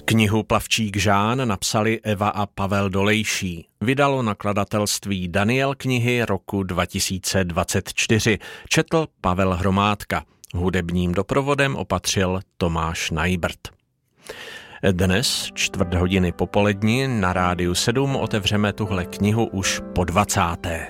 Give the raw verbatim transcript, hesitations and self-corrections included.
Knihu Plavčík Žán napsali Eva a Pavel Dolejší. Vydalo nakladatelství Daniel knihy roku dva tisíce dvacet čtyři. Četl Pavel Hromádka. Hudebním doprovodem opatřil Tomáš Najbrt. Dnes, čtvrt hodiny popolední, na Rádiu sedm otevřeme tuhle knihu už po dvacáté.